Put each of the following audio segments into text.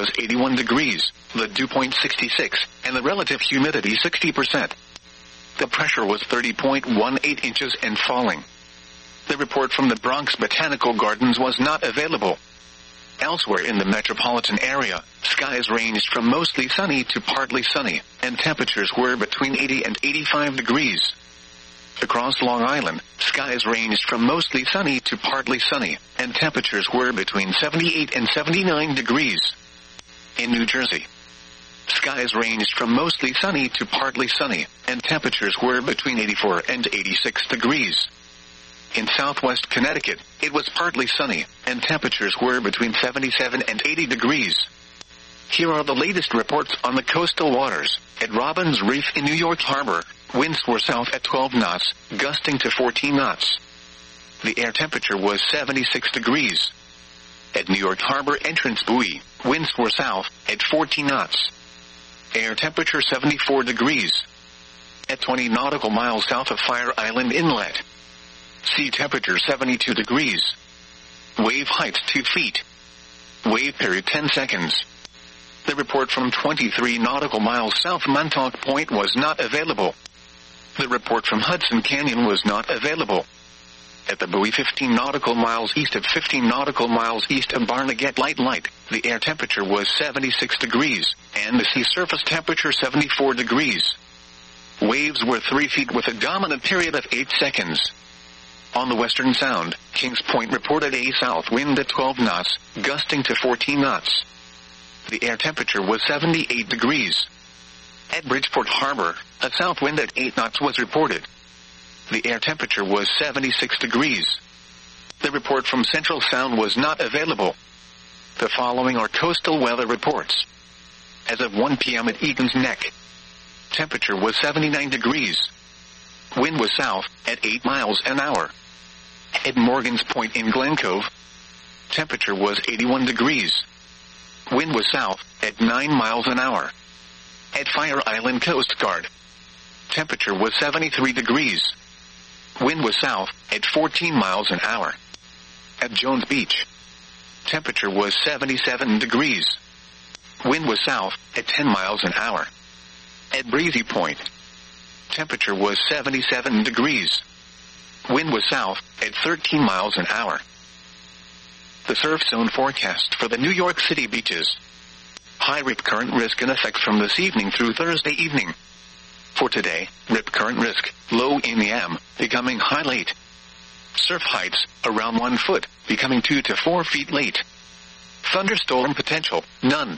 was 81 degrees, the dew point 66, and the relative humidity 60%. The pressure was 30.18 inches and falling. The report from the Bronx Botanical Gardens was not available. Elsewhere in the metropolitan area, skies ranged from mostly sunny to partly sunny, and temperatures were between 80 and 85 degrees. Across Long Island, skies ranged from mostly sunny to partly sunny, and temperatures were between 78 and 79 degrees. In New Jersey, skies ranged from mostly sunny to partly sunny, and temperatures were between 84 and 86 degrees. In southwest Connecticut, it was partly sunny, and temperatures were between 77 and 80 degrees. Here are the latest reports on the coastal waters. At Robbins Reef in New York Harbor, winds were south at 12 knots, gusting to 14 knots. The air temperature was 76 degrees. At New York Harbor Entrance Buoy, winds were south at 14 knots. Air temperature 74 degrees. At 20 nautical miles south of Fire Island Inlet, sea temperature 72 degrees. Wave height 2 feet. Wave period 10 seconds. The report from 23 nautical miles south Montauk Point was not available. The report from Hudson Canyon was not available. At the buoy 15 nautical miles east of 15 nautical miles east of Barnegat Light, the air temperature was 76 degrees, and the sea surface temperature 74 degrees. Waves were 3 feet with a dominant period of 8 seconds. On the Western Sound, Kings Point reported a south wind at 12 knots, gusting to 14 knots. The air temperature was 78 degrees. At Bridgeport Harbor, a south wind at 8 knots was reported. The air temperature was 76 degrees. The report from Central Sound was not available. The following are coastal weather reports. As of 1 p.m. at Egan's Neck, temperature was 79 degrees. Wind was south at 8 miles an hour. At Morgan's Point in Glen Cove, temperature was 81 degrees. Wind was south at 9 miles an hour. At Fire Island Coast Guard, temperature was 73 degrees. Wind was south at 14 miles an hour. At Jones Beach, temperature was 77 degrees. Wind was south at 10 miles an hour. At Breezy Point, temperature was 77 degrees. Wind was south at 13 miles an hour. The surf zone forecast for the New York City beaches. High rip current risk in effect from this evening through Thursday evening. For today, rip current risk, low in the AM, becoming high late. Surf heights, around 1 foot, becoming 2 to 4 feet late. Thunderstorm potential, none.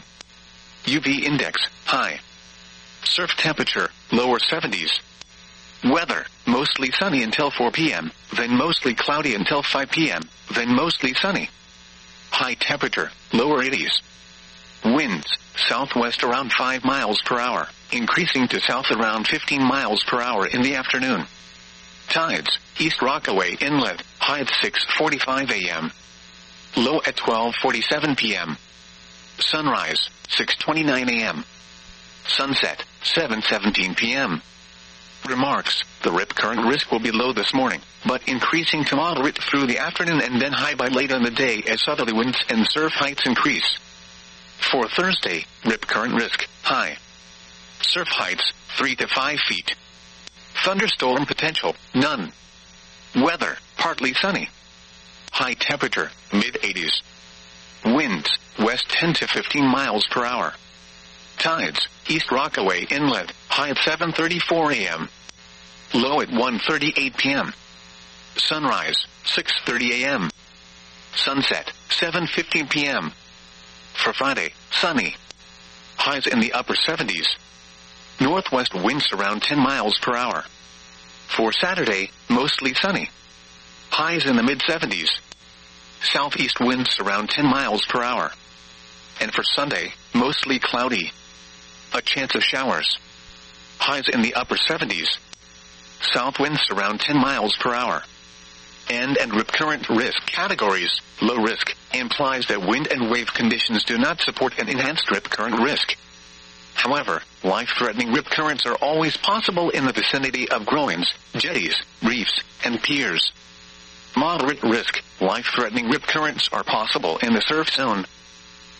UV index, high. Surf temperature, lower 70s. Weather, mostly sunny until 4 p.m., then mostly cloudy until 5 p.m., then mostly sunny. High temperature, lower 80s. Winds, southwest around 5 miles per hour, increasing to south around 15 miles per hour in the afternoon. Tides, East Rockaway Inlet, high at 6:45 a.m. Low at 12:47 p.m. Sunrise, 6:29 a.m. Sunset, 7:17 p.m. Remarks, the rip current risk will be low this morning, but increasing to moderate through the afternoon and then high by late in the day as southerly winds and surf heights increase. For Thursday, rip current risk, high. Surf heights, 3 to 5 feet. Thunderstorm potential, none. Weather, partly sunny. High temperature, mid-80s. Winds, west 10 to 15 miles per hour. Tides, East Rockaway Inlet, high at 7:34 a.m. Low at 1:38 p.m. Sunrise, 6:30 a.m. Sunset, 7:15 p.m. For Friday, sunny. Highs in the upper 70s. Northwest winds around 10 miles per hour. For Saturday, mostly sunny. Highs in the mid-70s. Southeast winds around 10 miles per hour. And for Sunday, mostly cloudy. A chance of showers. Highs in the upper 70s. South winds around 10 miles per hour. And rip current risk categories. Low risk implies that wind and wave conditions do not support an enhanced rip current risk. However, life-threatening rip currents are always possible in the vicinity of groins, jetties, reefs, and piers. Moderate risk, life-threatening rip currents are possible in the surf zone.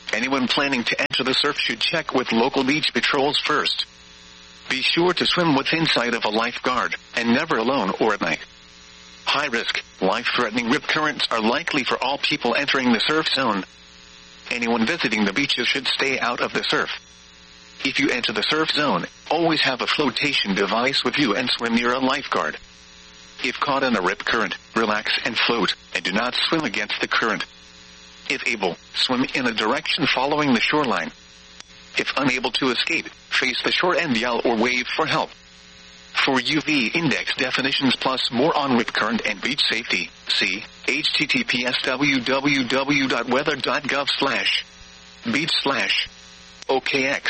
Anyone planning to enter the surf should check with local beach patrols first. Be sure to swim within sight of a lifeguard, and never alone or at night. High-risk, life-threatening rip currents are likely for all people entering the surf zone. Anyone visiting the beaches should stay out of the surf. If you enter the surf zone, always have a flotation device with you and swim near a lifeguard. If caught in a rip current, relax and float, and do not swim against the current. If able, swim in a direction following the shoreline. If unable to escape, face the shore and yell or wave for help. For UV index definitions plus more on rip current and beach safety, see https://wweather.gov/beach/OKX.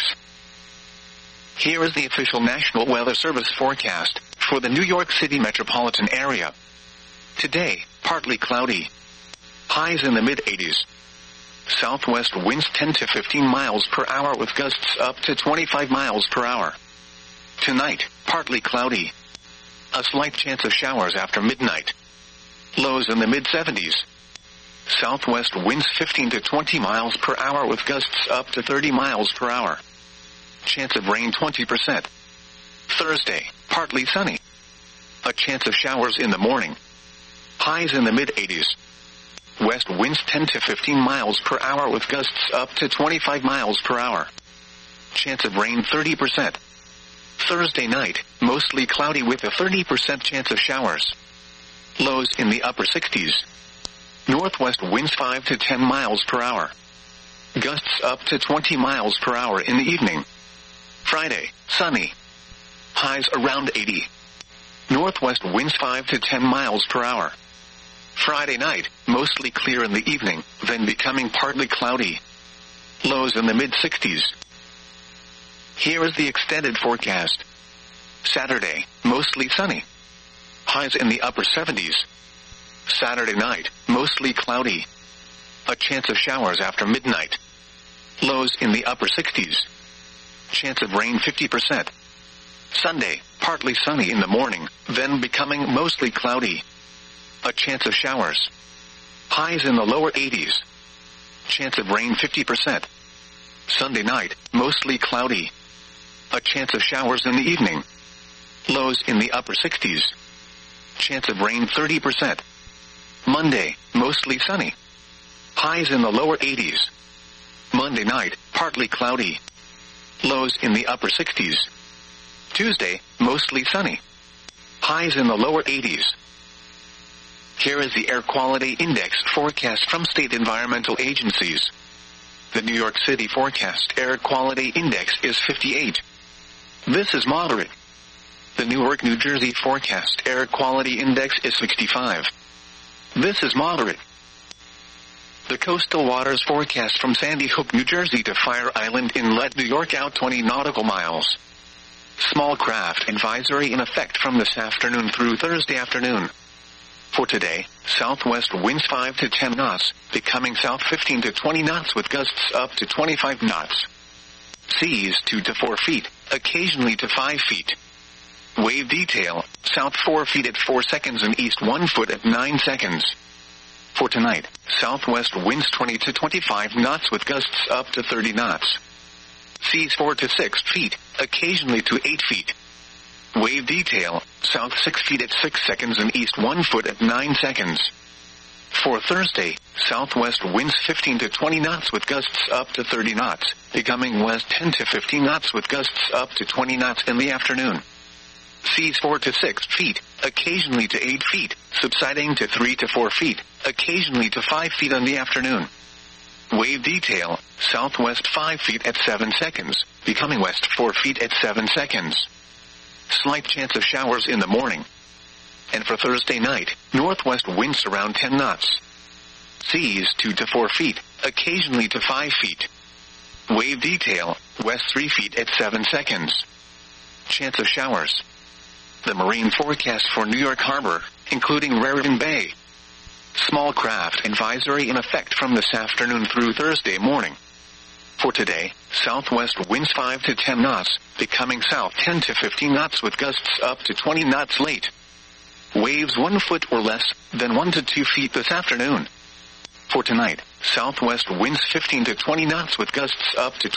Here is the official National Weather Service forecast for the New York City metropolitan area. Today, partly cloudy. Highs in the mid-80s. Southwest winds 10 to 15 miles per hour with gusts up to 25 miles per hour. Tonight, partly cloudy. A slight chance of showers after midnight. Lows in the mid-70s. Southwest winds 15 to 20 miles per hour with gusts up to 30 miles per hour. Chance of rain 20%. Thursday, partly sunny. A chance of showers in the morning. Highs in the mid-80s. West winds 10 to 15 miles per hour with gusts up to 25 miles per hour. Chance of rain 30%. Thursday night, mostly cloudy with a 30% chance of showers. Lows in the upper 60s. Northwest winds 5 to 10 miles per hour. Gusts up to 20 miles per hour in the evening. Friday, sunny. Highs around 80. Northwest winds 5 to 10 miles per hour. Friday night, mostly clear in the evening, then becoming partly cloudy. Lows in the mid-60s. Here is the extended forecast. Saturday, mostly sunny. Highs in the upper 70s. Saturday night, mostly cloudy. A chance of showers after midnight. Lows in the upper 60s. Chance of rain 50%. Sunday, partly sunny in the morning, then becoming mostly cloudy. A chance of showers. Highs in the lower 80s. Chance of rain 50%. Sunday night, mostly cloudy. A chance of showers in the evening. Lows in the upper 60s. Chance of rain 30%. Monday, mostly sunny. Highs in the lower 80s. Monday night, partly cloudy. Lows in the upper 60s. Tuesday, mostly sunny. Highs in the lower 80s. Here is the Air Quality Index forecast from state environmental agencies. The New York City forecast Air Quality Index is 58. This is moderate. The Newark, New Jersey forecast Air Quality Index is 65. This is moderate. The Coastal Waters forecast from Sandy Hook, New Jersey to Fire Island Inlet, New York out 20 nautical miles. Small craft advisory in effect from this afternoon through Thursday afternoon. For today, southwest winds 5 to 10 knots, becoming south 15 to 20 knots with gusts up to 25 knots. Seas 2 to 4 feet, occasionally to 5 feet. Wave detail, south 4 feet at 4 seconds and east 1 foot at 9 seconds. For tonight, southwest winds 20 to 25 knots with gusts up to 30 knots. Seas 4 to 6 feet, occasionally to 8 feet. Wave detail, south 6 feet at 6 seconds and east 1 foot at 9 seconds. For Thursday, southwest winds 15 to 20 knots with gusts up to 30 knots, becoming west 10 to 15 knots with gusts up to 20 knots in the afternoon. Seas 4 to 6 feet, occasionally to 8 feet, subsiding to 3 to 4 feet, occasionally to 5 feet in the afternoon. Wave detail, southwest 5 feet at 7 seconds, becoming west 4 feet at 7 seconds. Slight chance of showers in the morning. And for Thursday night, northwest winds around 10 knots. Seas 2 to 4 feet, occasionally to 5 feet. Wave detail, west 3 feet at 7 seconds. Chance of showers. The marine forecast for New York Harbor, including Raritan Bay. Small craft advisory in effect from this afternoon through Thursday morning. For today, southwest winds 5 to 10 knots, becoming south 10 to 15 knots with gusts up to 20 knots late. Waves 1 foot or less, then 1 to 2 feet this afternoon. For tonight, southwest winds 15 to 20 knots with gusts up to